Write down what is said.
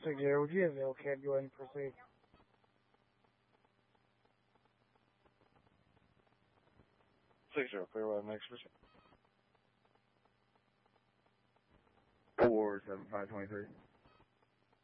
60, would you have LCAT go ahead and proceed? Clear well, next person. 47523.